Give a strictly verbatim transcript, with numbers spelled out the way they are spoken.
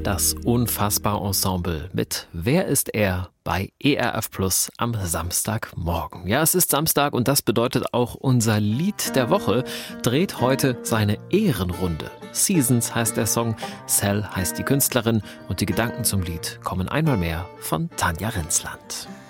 Das Unfassbar-Ensemble mit Wer ist er? Bei E R F Plus am Samstagmorgen. Ja, es ist Samstag und das bedeutet auch, unser Lied der Woche dreht heute seine Ehrenrunde. Seasons heißt der Song, Cell heißt die Künstlerin und die Gedanken zum Lied kommen einmal mehr von Tanja Rensland.